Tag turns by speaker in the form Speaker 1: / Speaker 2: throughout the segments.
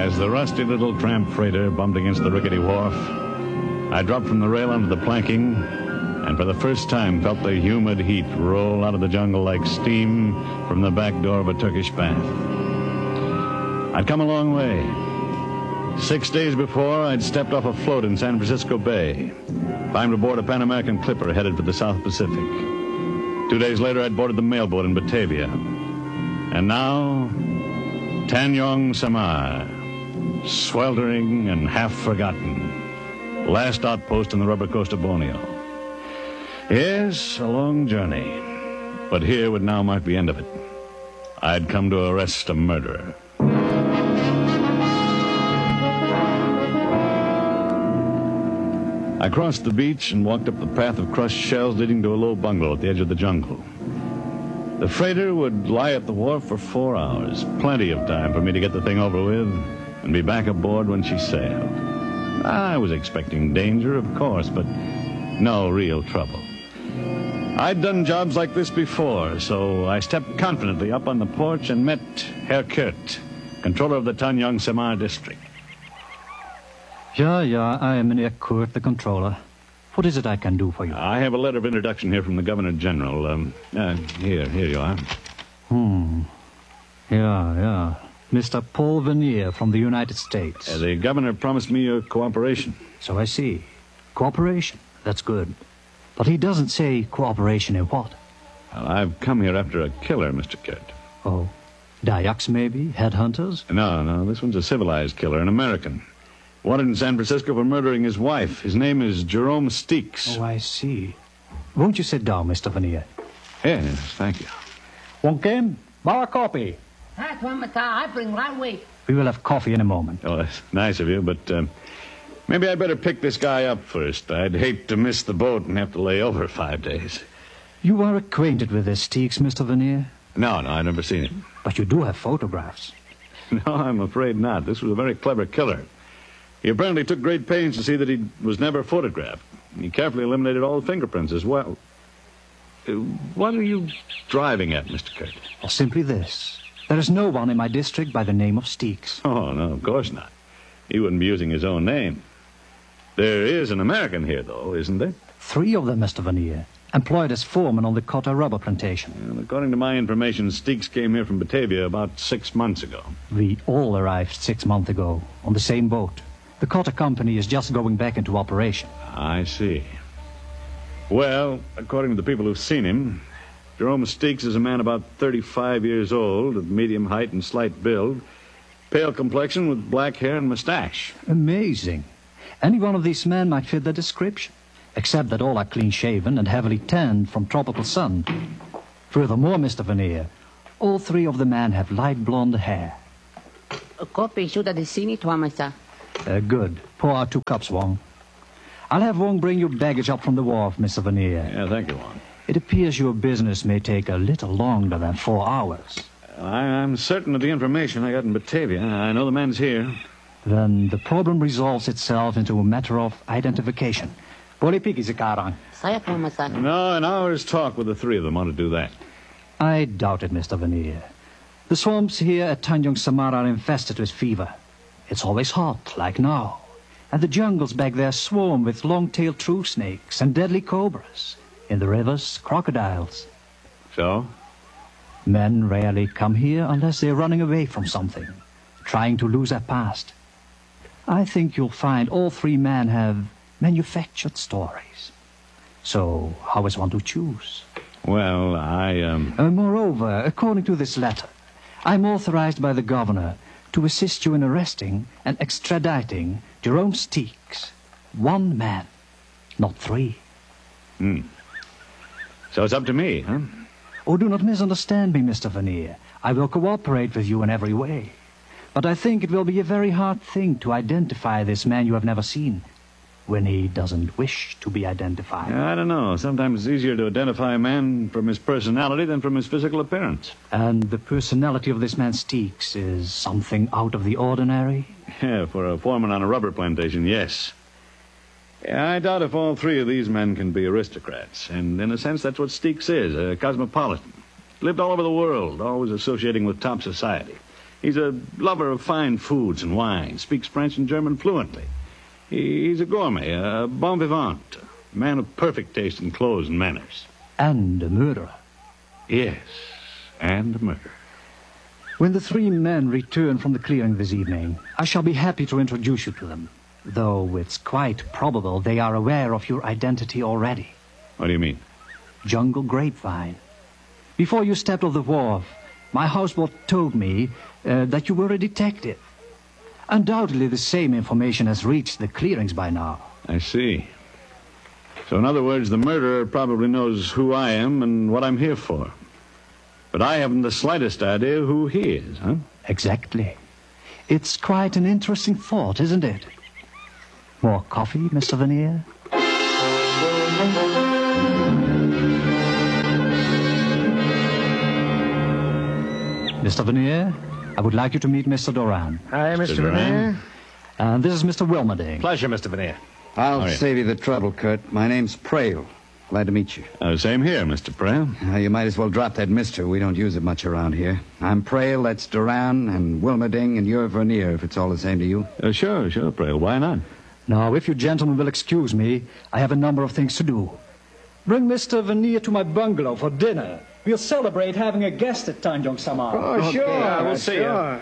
Speaker 1: As the rusty little tramp freighter bumped against the rickety wharf, I dropped from the rail onto the planking, and for the first time felt the humid heat roll out of the jungle like steam from the back door of a Turkish bath. I'd come a long way. 6 days before, I'd stepped off a float in San Francisco Bay, climbed aboard a Pan American clipper headed for the South Pacific. 2 days later, I'd boarded the mailboat in Batavia. And now, Tanjong Samar, sweltering and half forgotten, last outpost on the rubber coast of Borneo. Yes, a long journey, but here would now mark the end of it. I'd come to arrest a murderer. I crossed the beach and walked up the path of crushed shells leading to a low bungalow at the edge of the jungle. The freighter would lie at the wharf for 4 hours, plenty of time for me to get the thing over with and be back aboard when she sailed. I was expecting danger, of course, but no real trouble. I'd done jobs like this before, so I stepped confidently up on the porch and met Herr Kurt, controller of the Tanjong Samar district.
Speaker 2: Yeah, I am Herr Kurt, the controller. What is it I can do for you?
Speaker 1: I have a letter of introduction here from the Governor General. Here you are.
Speaker 2: Yeah. Mr. Paul Vernier from the United States.
Speaker 1: The governor promised me your cooperation.
Speaker 2: So I see. Cooperation. That's good. But he doesn't say cooperation in what?
Speaker 1: Well, I've come here after a killer, Mr. Kurt.
Speaker 2: Oh, Dayaks maybe? Headhunters?
Speaker 1: No, this one's a civilized killer, an American. Wanted in San Francisco for murdering his wife. His name is Jerome Steeks.
Speaker 2: Oh, I see. Won't you sit down, Mr. Vernier?
Speaker 1: Yes, thank you.
Speaker 2: Wonkin, borrow a copy.
Speaker 3: That's one, I bring right away.
Speaker 2: We will have coffee in a moment.
Speaker 1: Oh, that's nice of you, but maybe I'd better pick this guy up first. I'd hate to miss the boat and have to lay over 5 days.
Speaker 2: You are acquainted with this Steeks, Mr. Vernier?
Speaker 1: No, I've never seen him.
Speaker 2: But you do have photographs.
Speaker 1: No, I'm afraid not. This was a very clever killer. He apparently took great pains to see that he was never photographed. He carefully eliminated all the fingerprints as well. What are you driving at, Mr. Kurt?
Speaker 2: Or simply this. There is no one in my district by the name of Steeks.
Speaker 1: Oh, no, of course not. He wouldn't be using his own name. There is an American here, though, isn't there?
Speaker 2: 3 of them, Mr. Vernier, employed as foreman on the Cotta rubber plantation.
Speaker 1: Well, according to my information, Steeks came here from Batavia about 6 months ago.
Speaker 2: We all arrived 6 months ago on the same boat. The Cotta company is just going back into operation.
Speaker 1: I see. Well, according to the people who've seen him, Jerome Steeks is a man about 35 years old, of medium height and slight build, pale complexion with black hair and mustache.
Speaker 2: Amazing. Any one of these men might fit the description, except that all are clean-shaven and heavily tanned from tropical sun. Furthermore, Mr. Vernier, all 3 of the men have light blonde hair.
Speaker 3: A copy should have seen it, Wamasa.
Speaker 2: Good. Pour out 2 cups, Wong. I'll have Wong bring your baggage up from the wharf, Mr. Vernier.
Speaker 1: Yeah, thank you, Wong.
Speaker 2: It appears your business may take a little longer than 4 hours.
Speaker 1: I'm certain of the information I got in Batavia. I know the man's here.
Speaker 2: Then the problem resolves itself into a matter of identification. Polipiki sekarang.
Speaker 3: Saya, Wamasa.
Speaker 1: No, an hour's talk with the 3 of them ought to do that.
Speaker 2: I doubt it, Mr. Vernier. The swamps here at Tanjong Samar are infested with fever. It's always hot, like now. And the jungles back there swarm with long-tailed true snakes and deadly cobras. In the rivers, crocodiles.
Speaker 1: So?
Speaker 2: Men rarely come here unless they're running away from something, trying to lose their past. I think you'll find all 3 men have manufactured stories. So, how is one to choose?
Speaker 1: Well,
Speaker 2: Moreover, according to this letter, I'm authorized by the governor to assist you in arresting and extraditing Jerome Steeks. 1 man, not 3.
Speaker 1: So it's up to me, huh?
Speaker 2: Oh, do not misunderstand me, Mr. Vernier. I will cooperate with you in every way. But I think it will be a very hard thing to identify this man you have never seen when he doesn't wish to be identified.
Speaker 1: I don't know. Sometimes it's easier to identify a man from his personality than from his physical appearance.
Speaker 2: And the personality of this man Steeks is something out of the ordinary?
Speaker 1: Yeah, for a foreman on a rubber plantation, yes. Yeah, I doubt if all 3 of these men can be aristocrats. And in a sense, that's what Steeks is, a cosmopolitan. Lived all over the world, always associating with top society. He's a lover of fine foods and wine, speaks French and German fluently. He's a gourmet, a bon vivant, a man of perfect taste in clothes and manners.
Speaker 2: And a murderer.
Speaker 1: Yes, and a murderer.
Speaker 2: When the three men return from the clearing this evening, I shall be happy to introduce you to them, though it's quite probable they are aware of your identity already.
Speaker 1: What do you mean?
Speaker 2: Jungle Grapevine. Before you stepped off the wharf, my houseboat told me that you were a detective. Undoubtedly the same information has reached the clearings by now.
Speaker 1: I see. So in other words, the murderer probably knows who I am and what I'm here for. But I haven't the slightest idea who he is, huh?
Speaker 2: Exactly. It's quite an interesting thought, isn't it? More coffee, Mr. Vernier? Mr. Vernier, I would like you to meet Mr. Doran.
Speaker 4: Hi, Mr.
Speaker 1: Doran.
Speaker 4: Vernier.
Speaker 2: And this is Mr. Wilmerding.
Speaker 5: Pleasure, Mr. Vernier.
Speaker 6: I'll
Speaker 1: yeah.
Speaker 6: save you the trouble, Kurt. My name's Prale. Glad to meet you.
Speaker 1: Same here, Mr. Prale.
Speaker 6: You might as well drop that mister. We don't use it much around here. I'm Prale, that's Duran, and Wilmerding, and you're Vernier, if it's all the same to you.
Speaker 1: Sure, Prale. Why not?
Speaker 2: Now, if you gentlemen will excuse me, I have a number of things to do. Bring Mr. Vernier to my bungalow for dinner. We'll celebrate having a guest at Tanjong Samar.
Speaker 4: Oh, sure.
Speaker 5: we'll see you.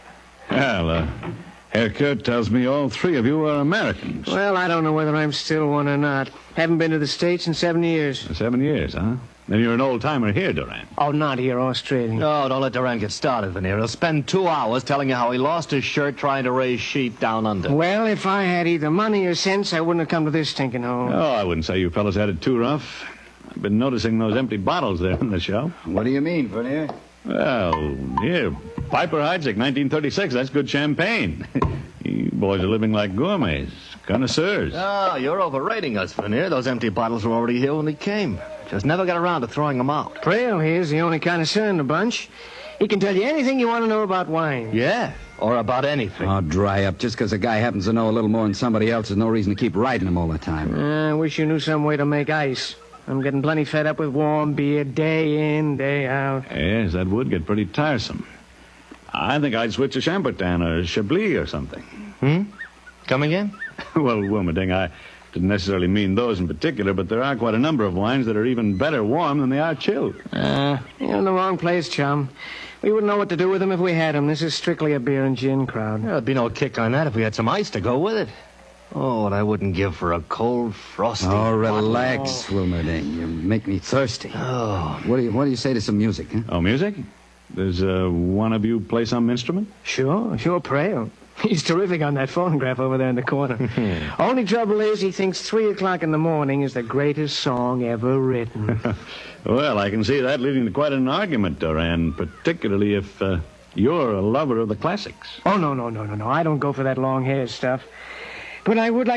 Speaker 1: Well, Herr Kurt tells me all three of you are Americans.
Speaker 4: Well, I don't know whether I'm still one or not. Haven't been to the States in 7 years.
Speaker 1: 7 years, huh? Then you're an old-timer here, Duran.
Speaker 4: Oh, not here, Australia.
Speaker 5: No, don't let Duran get started, Vernier. He'll spend 2 hours telling you how he lost his shirt trying to raise sheep down under.
Speaker 4: Well, if I had either money or sense, I wouldn't have come to this stinking hole.
Speaker 1: Oh, I wouldn't say you fellas had it too rough. I've been noticing those empty bottles there on the shelf.
Speaker 6: What do you mean, Vernier?
Speaker 1: Well, here, Piper Heidsieck, 1936. That's good champagne. You boys are living like gourmets, connoisseurs.
Speaker 5: Oh, you're overrating us, Vernier. Those empty bottles were already here when he came. Just never got around to throwing them out.
Speaker 4: Prale here's the only connoisseur in the bunch. He can tell you anything you want to know about wine.
Speaker 5: Yeah, or about anything.
Speaker 6: Oh, dry up. Just because a guy happens to know a little more than somebody else is no reason to keep writing him all the time.
Speaker 4: I wish you knew some way to make ice. I'm getting plenty fed up with warm beer day in, day out.
Speaker 1: Yes, that would get pretty tiresome. I think I'd switch to Chambertin or Chablis or something.
Speaker 5: Come again?
Speaker 1: Well, Wilmerding, I didn't necessarily mean those in particular, but there are quite a number of wines that are even better warm than they are chilled.
Speaker 4: You're in the wrong place, chum. We wouldn't know what to do with them if we had them. This is strictly a beer and gin crowd.
Speaker 5: There'd be no kick on that if we had some ice to go with it. Oh, what I wouldn't give for a cold, frosty...
Speaker 6: Oh, relax, Wilmerding. You make me thirsty.
Speaker 5: Oh.
Speaker 6: What do you say to some music, huh?
Speaker 1: Oh, music? Does one of you play some instrument?
Speaker 4: Sure, Prale. He's terrific on that phonograph over there in the corner. Only trouble is he thinks 3 o'clock in the morning is the greatest song ever written.
Speaker 1: Well, I can see that leading to quite an argument, Duran, particularly if you're a lover of the classics.
Speaker 4: Oh, no. I don't go for that long hair stuff. But I would like